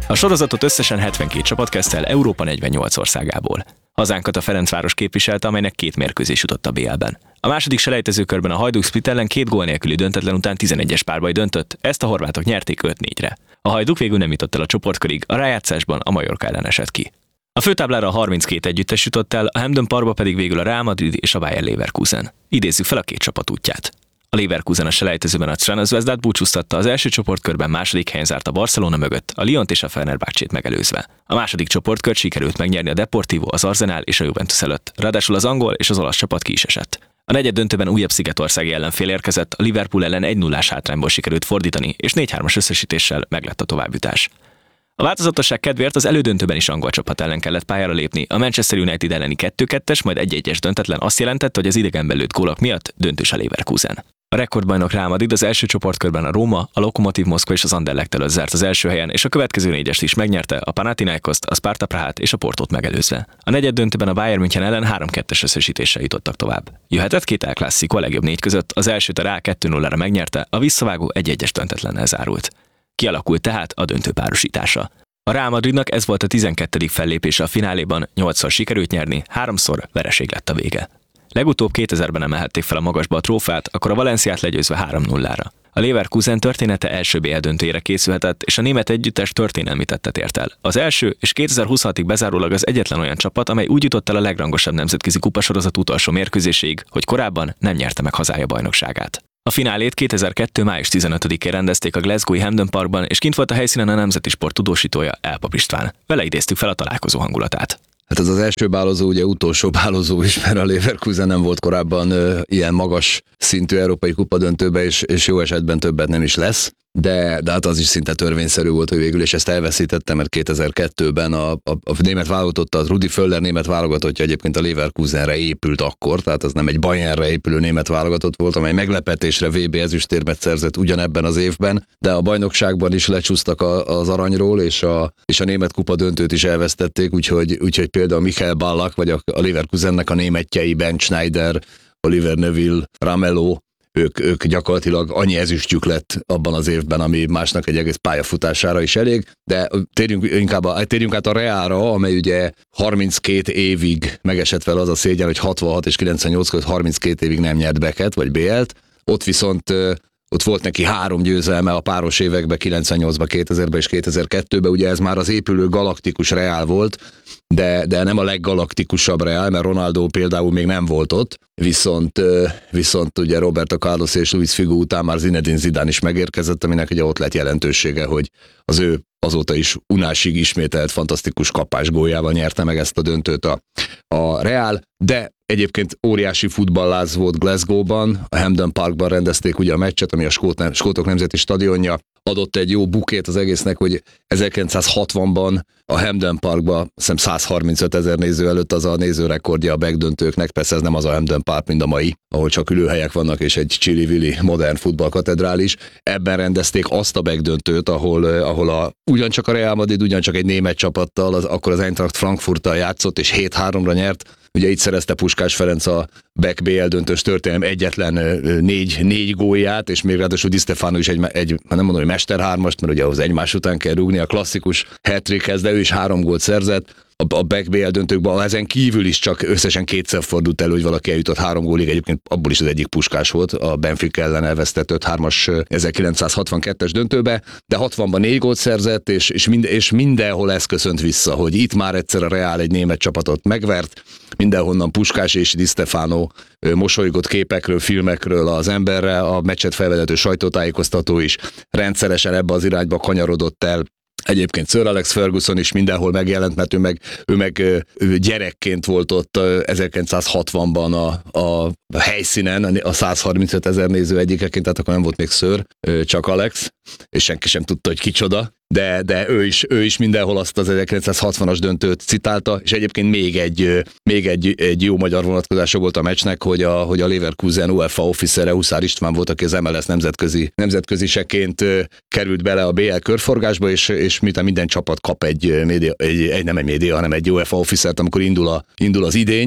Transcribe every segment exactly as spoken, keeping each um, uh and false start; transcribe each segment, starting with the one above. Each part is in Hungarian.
A sorozatot összesen hetvenkét csapat kezdte el Európa negyvennyolc országából. Hazánkat a Ferencváros képviselte, amelynek két mérkőzés jutott a bé el-ben. A második selejtezőkörben a Hajduk Split ellen két gól nélküli döntetlen után tizenegyes párbaj döntött, ezt a horvátok nyerték öt négyre. A Hajduk végül nem jutott el a csoportkörig, a rájátszásban a Mallorca ellen esett ki. A főtáblára a harminckét együttes jutott el, a Hampden Parkba pedig végül a Real Madrid és a Bayer Leverkusen. Idézzük fel a két csapat útját. A Leverkusen a selejtezőben a Crvena Zvezdát búcsúztatta, az első csoportkörben második helyen zárt a Barcelona mögött, a Lyont és a Fenerbahcsét megelőzve. A második csoportkört sikerült megnyerni a Deportivo, az Arsenal és a Juventus előtt, ráadásul az angol és az olasz csapat ki is esett. A negyed döntőben újabb szigetországi ellenfél érkezett, a Liverpool ellen egy nullás hátrányból sikerült fordítani, és négy hármas összesítéssel meglett a továbbjutás. A változatosság kedvéért az elődöntőben is angol csapat ellen kellett pályára lépni, a Manchester United elleni kettő kettes, majd egy egyes döntetlen azt jelentette, hogy az idegenben lőtt gólok miatt döntős a Leverkusen. A rekordbajnok Real Madrid az első csoportkörben a Róma, a Lokomotív Moszkva és az Anderlecht előtt zárt az első helyen, és a következő négyest is megnyerte, a Panathinaikoszt, a Sparta Prahát és a Portót megelőzve. A negyed döntőben a Bayern München ellen három kettes összesítéssel jutottak tovább. Jöhetett két El Clásico a legjobb négy között, az elsőt a Real kettő nullára megnyerte, a visszavágó egy egyes döntetlennel zárult. Kialakult tehát a döntő párosítása. A Real Madridnak ez volt a tizenkettedik fellépése a fináléban, nyolcszor sikerült nyerni, háromszor vereség lett a vége. Legutóbb kétezerben emelhették fel a magasba a trófeát, akkor a Valenciát legyőzve három nullára. A Leverkusen története első bé el döntőjére készülhetett, és a német együttes történelmi tettet ért el. Az első és kétezer-huszonhatig bezárólag az egyetlen olyan csapat, amely úgy jutott el a legrangosabb nemzetközi kupasorozat utolsó mérkőzéséig, hogy korábban nem nyerte meg hazája bajnokságát. A finálét kétezer-kettő május tizenötödikén rendezték a Glasgow-i Hampden Parkban, és kint volt a helyszínen a nemzeti sport tudósítója, Elpap István. Vele idéztük fel a találkozó hangulatát. Hát ez az első bálozó, ugye utolsó bálozó is, mert a Leverkusen nem volt korábban ö, ilyen magas szintű európai kupadöntőbe, és, és jó esetben többet nem is lesz. De, de hát az is szinte törvényszerű volt, hogy végül, és ezt elveszítette, mert kétezer-kettőben a, a, a német válogatott, a Rudi Völler német válogatottja egyébként a Leverkusenre épült akkor, tehát az nem egy Bayernre épülő német válogatott volt, amely meglepetésre vé bé ezüstérmet szerzett ugyanebben az évben, de a bajnokságban is lecsúsztak a, az aranyról, és a, és a német kupa döntőt is elvesztették, úgyhogy, úgyhogy például Michael Ballack, vagy a, a Leverkusennek a németjei, Ben Schneider, Oliver Neville, Ramelow, Ők, ők gyakorlatilag annyi ezüstjük lett abban az évben, ami másnak egy egész pályafutására is elég, de térjünk, inkább a, térjünk át a Realra, amely ugye harminckét évig megesett fel az a szégyen, hogy hatvanhat és kilencvennyolc között harminckét évig nem nyert Beket, vagy bé el-t, ott viszont ott volt neki három győzelme a páros években, kilencvennyolcban, kétezerben és kétezer-kettőben, ugye ez már az épülő galaktikus Real volt, de, de nem a leggalaktikusabb Real, mert Ronaldo például még nem volt ott, viszont, viszont ugye Roberto Carlos és Luis Figo után már Zinedine Zidane is megérkezett, aminek ugye ott lett jelentősége, hogy az ő azóta is unásig ismételt fantasztikus kapásgóljával nyerte meg ezt a döntőt a, a Real, de egyébként óriási futballáz volt Glasgow-ban, a Hampden Parkban rendezték ugye a meccset, ami a Skót, Skótok nemzeti stadionja, adott egy jó bukét az egésznek, hogy ezerkilencszázhatvanban a Hampden Parkban, azt hiszem száz harmincöt ezer néző előtt az a nézőrekordja a backdöntőknek, persze ez nem az a Hampden Park, mint a mai, ahol csak ülőhelyek vannak és egy csili-vili modern futballkatedrális. Ebben rendezték azt a backdöntőt, ahol, ahol a, ugyancsak a Real Madrid, ugyancsak egy német csapattal, az, akkor az Eintracht Frankfurttal játszott, és hét háromra nyert. Ugye itt szerezte Puskás Ferenc a Beck bé el döntős történelem egyetlen négy, négy gólját, és még ráadásul Di Stefano is egy, egy nem mondom, hogy mesterhármast, mert ugye ahhoz egymás után kell rúgni a klasszikus hat-trickhez, de ő is három gólt szerzett. A, a Beck bé el döntőkben ezen kívül is csak összesen kétszer fordult elő, hogy valaki eljutott három gólig, egyébként abból is az egyik Puskás volt, a Benfica ellen elvesztett öt hármas ezerkilencszázhatvankettes döntőbe, de hatvanban négy gólt szerzett, és, és, mind, és mindenhol ez köszönt vissza, hogy itt már egyszer a Real egy német csapatot megvert, mindenhonnan Puskás és Di Stefano mosolygott képekről, filmekről az emberre, a meccset felvezető sajtótájékoztató is rendszeresen ebbe az irányba kanyarodott el. Egyébként Sir Alex Ferguson is mindenhol megjelent, mert ő meg, ő meg ő gyerekként volt ott ezerkilencszázhatvanban a, a helyszínen, a száz harmincöt ezer néző egyikeként, tehát akkor nem volt még Sir, csak Alex, és senki sem tudta, hogy kicsoda, de, de ő, is, ő is mindenhol azt az ezerkilencszázhatvanas döntőt citálta, és egyébként még egy, még egy, egy jó magyar vonatkozása volt a meccsnek, hogy a, hogy a Leverkusen UEFA officere Huszár István volt, aki az em el es nemzetközi, nemzetköziseként került bele a bé el körforgásba, és, és miután minden csapat kap egy, média, egy, egy nem egy média, hanem egy UEFA officert, amikor indul, a, indul az idény,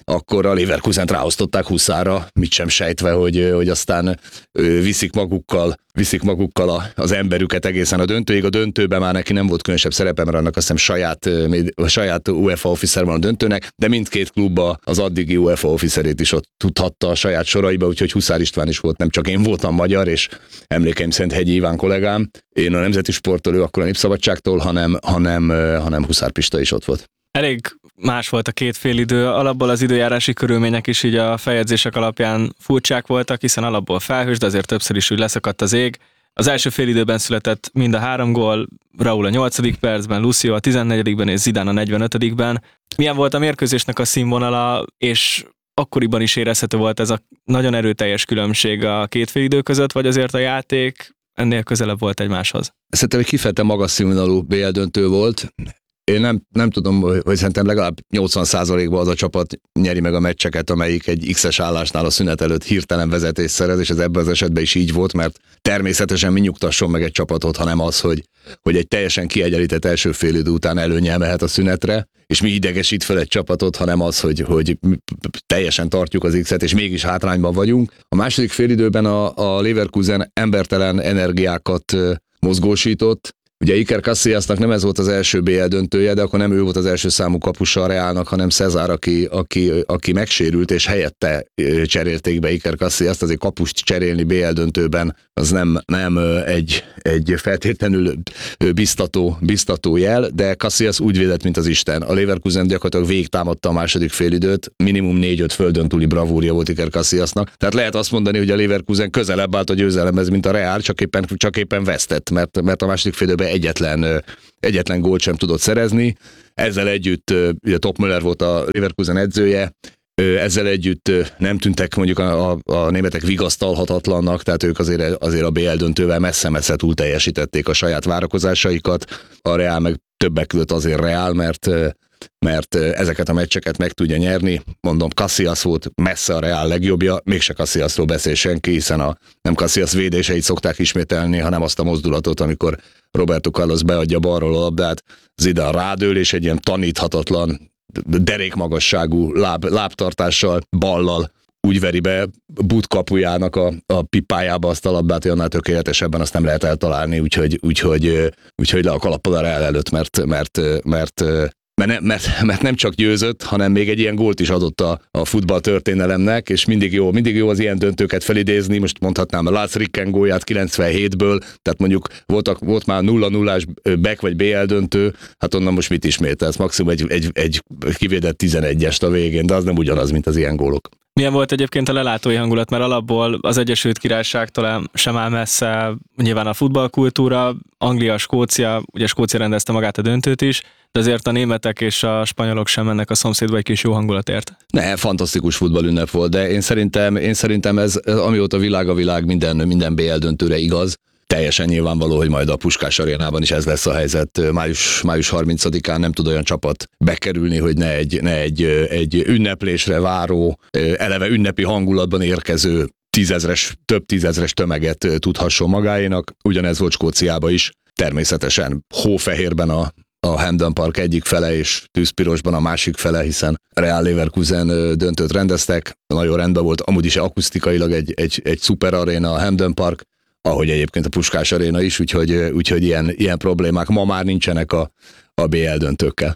akkor a Leverkusent ráosztották húszára, mit sem sejtve, hogy, hogy aztán viszik magukkal, viszik magukkal az emberüket egészen a döntőig. A döntőben már neki nem volt különösebb szerepe, mert annak azt hiszem saját, saját UEFA officer van a döntőnek, de mindkét klubba az addigi UEFA officerét is ott tudhatta a saját soraiba, úgyhogy Huszár István is volt, nem csak én voltam magyar, és emlékeim szerint Hegyi Iván kollégám, én a Nemzeti Sporttól, ő akkor a Népszabadságtól, hanem, hanem, hanem Huszár Pista is ott volt. Elég más volt a két félidő, alapból az időjárási körülmények is így a feljegyzések alapján furcsák voltak, hiszen alapból felhős, de azért többször is úgy leszakadt az ég. Az első félidőben született mind a három gól, Raúl a nyolcadik percben, Lucio a tizennegyedikben és Zidane a negyvenötödikben. Milyen volt a mérkőzésnek a színvonala, és akkoriban is érezhető volt ez a nagyon erőteljes különbség a két félidő között, vagy azért a játék ennél közelebb volt egymáshoz? Szerintem egy kifejezetten magas színvonalú bé el döntő volt. Én nem, nem tudom, hogy szerintem legalább nyolcvan százalékban az a csapat nyeri meg a meccseket, amelyik egy X-es állásnál a szünet előtt hirtelen vezetést szerez, és ez ebben az esetben is így volt, mert természetesen mi nyugtasson meg egy csapatot, hanem az, hogy, hogy egy teljesen kiegyenlített első félidő után előnyel mehet a szünetre, és mi idegesít fel egy csapatot, hanem az, hogy, hogy teljesen tartjuk az X-et, és mégis hátrányban vagyunk. A második félidőben a, a Leverkusen embertelen energiákat mozgósított. Ugye Iker Casillasnak nem ez volt az első bé el döntője, de akkor nem ő volt az első számú kapusa a Realnak, hanem Cezár, aki, aki, aki megsérült, és helyette cserélték be Iker Casillast. Azért kapust cserélni bé el döntőben az nem, nem egy, egy feltétlenül biztató, biztató jel, de Casillas úgy védett, mint az Isten. A Leverkusen gyakorlatilag végig támadta a második félidőt, minimum négy-öt földön túli bravúrja volt Iker Casillasnak. Tehát lehet azt mondani, hogy a Leverkusen közelebb állt a győzelemhez, mint a Real, csak éppen, csak éppen vesztett, mert, mert a második félidőben egyetlen, egyetlen gólt sem tudott szerezni. Ezzel együtt, ugye Top Müller volt a Leverkusen edzője, ezzel együtt nem tűntek mondjuk a, a, a németek vigasztalhatatlannak, tehát ők azért, azért a bé el döntővel messze-messze túl teljesítették a saját várakozásaikat. A Real meg többek között azért Real, mert mert ezeket a meccseket meg tudja nyerni. Mondom, Casillas volt messze a Real legjobbja, mégse Casillasról beszél senki, hiszen a nem Casillas védéseit szokták ismételni, hanem azt a mozdulatot, amikor Roberto Carlos beadja balról a labdát, Zidane rádől, és egy ilyen taníthatatlan, derékmagasságú láb, lábtartással, ballal úgy veri be But kapujának a, a pipájába azt a labdát, hogy annál tökéletesebben azt nem lehet eltalálni, úgyhogy, úgyhogy, úgyhogy le a kalappal a Real előtt, mert, mert, mert Mert, ne, mert, mert nem csak győzött, hanem még egy ilyen gólt is adott a, a futball történelemnek, és mindig jó, mindig jó az ilyen döntőket felidézni, most mondhatnám a Lars Ricken gólját kilencvenhétből, tehát mondjuk voltak, volt már nulla nullás back vagy bé el döntő, hát onnan most mit ismételsz, maximum egy, egy, egy kivédett tizenegyest a végén, de az nem ugyanaz, mint az ilyen gólok. Milyen volt egyébként a lelátói hangulat, mert alapból az Egyesült Királyságtól sem áll messze nyilván a futballkultúra, Anglia, Skócia, ugye Skócia rendezte magát a döntőt is, de azért a németek és a spanyolok sem mennek a szomszédba egy kis jó hangulatért. Ne, fantasztikus futballünnep volt, de én szerintem, én szerintem ez, amióta világ a világ, minden, minden bé el döntőre igaz. Teljesen nyilvánvaló, hogy majd a Puskás arénában is ez lesz a helyzet. Május, május harmincadikán nem tud olyan csapat bekerülni, hogy ne egy, ne egy, egy ünneplésre váró, eleve ünnepi hangulatban érkező tízezres, több tízezres tömeget tudhasson magáénak. Ugyanez volt Skóciában is. Természetesen hófehérben a a Hampden Park egyik fele, és tűzpirosban a másik fele, hiszen Real Leverkusen döntőt rendeztek. Nagyon rendben volt, amúgy is akusztikailag egy, egy, egy szuper aréna a Hampden Park, ahogy egyébként a Puskás aréna is, úgyhogy, úgyhogy ilyen, ilyen problémák ma már nincsenek a, a bé el döntőkkel.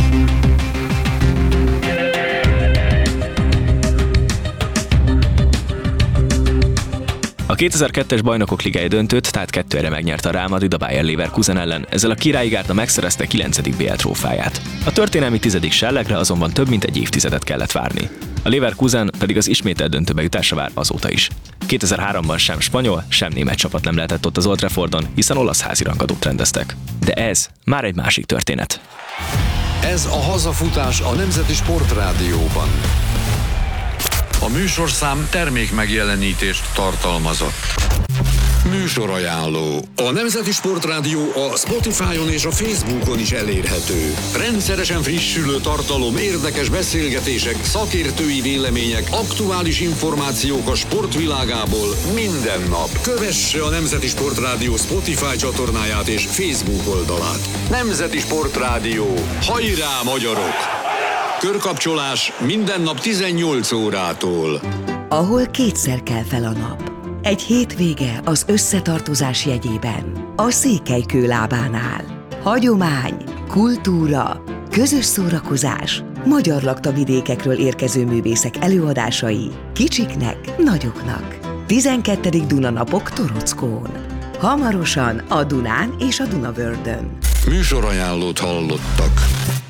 A kétezer-kettes Bajnokok Ligája döntőt, tehát kettőre megnyerte a Real Madrid a Bayer Leverkusen ellen, ezzel a Királyi Gárda megszerezte kilencedik bé el trófáját. A történelmi tizedik sellegre azonban több mint egy évtizedet kellett várni. A Leverkusen pedig az ismételt döntőbe jutásra vár azóta is. kétezer-háromban sem spanyol, sem német csapat nem lehetett ott az Old Traffordon, hiszen olasz házi rangadót rendeztek. De ez már egy másik történet. Ez a hazafutás a Nemzeti Sportrádióban. A műsorszám termék megjelenítést tartalmazott. Műsorajánló. A Nemzeti Sportrádió a Spotify-on és a Facebookon is elérhető. Rendszeresen frissülő tartalom, érdekes beszélgetések, szakértői vélemények, aktuális információk a sportvilágából minden nap. Kövesse a Nemzeti Sportrádió Spotify csatornáját és Facebook oldalát. Nemzeti Sportrádió. Hajrá, magyarok! Körkapcsolás minden nap tizennyolc órától. Ahol kétszer kell fel a nap. Egy hétvége az összetartozás jegyében. A Székelykő lábánál. Hagyomány, kultúra, közös szórakozás, magyar laktavidékekről érkező művészek előadásai, kicsiknek, nagyoknak. tizenkettedik Dunanapok Torockón. Hamarosan a Dunán és a Dunavördön. Műsorajánlót hallottak.